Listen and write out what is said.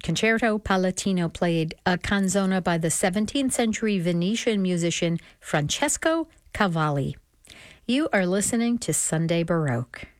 Concerto Palatino played a canzona by the 17th century Venetian musician Francesco Cavalli. You are listening to Sunday Baroque.